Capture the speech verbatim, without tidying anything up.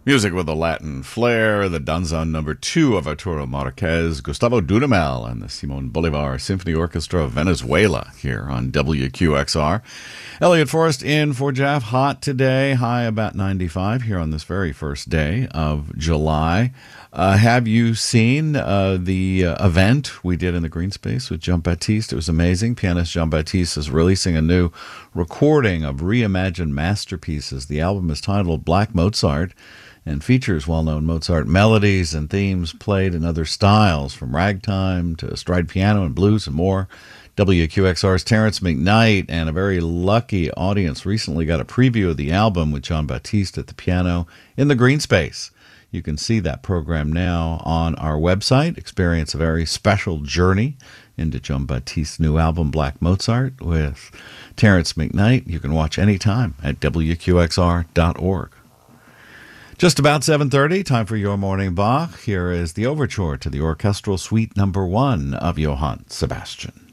Music with a Latin flair, the Danzon number two of Arturo Marquez, Gustavo Dudamel, and the Simon Bolivar Symphony Orchestra of Venezuela here on W Q X R. Elliot Forrest in for Jeff. Hot today, high about ninety-five here on this very first day of July. Uh, have you seen uh, the uh, event we did in the Green Space with Jean-Baptiste? It was amazing. Pianist Jean-Baptiste is releasing a new recording of reimagined masterpieces. The album is titled Black Mozart and features well-known Mozart melodies and themes played in other styles, from ragtime to stride piano and blues and more. W Q X R's Terrence McKnight and a very lucky audience recently got a preview of the album with Jean-Baptiste at the piano in the Green Space. You can see that program now on our website. Experience a very special journey into Jean-Baptiste's new album, Black Mozart, with Terrence McKnight. You can watch anytime at W Q X R dot org. Just about seven thirty, time for Your Morning Bach. Here is the overture to the orchestral suite number one of Johann Sebastian.